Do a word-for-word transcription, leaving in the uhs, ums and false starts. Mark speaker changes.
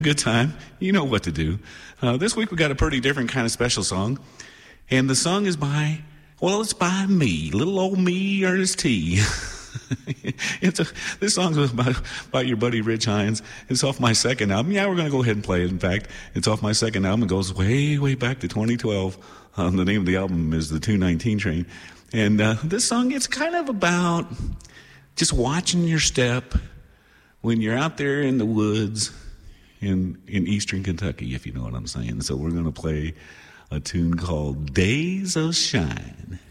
Speaker 1: Good time. You know what to do. Uh, this week we got a pretty different kind of special song. And the song is by, well, it's by me, little old me, Ernest T. it's a, this song is about, about your buddy Rich Hines. It's off my second album. Yeah, we're going to go ahead and play it. In fact, it's off my second album. It goes way, way back to twenty twelve. Um, the name of the album is The two nineteen Train. And uh, this song, it's kind of about just watching your step when you're out there in the woods in in eastern Kentucky, if you know what I'm saying. So we're going to play a tune called Days of Shine.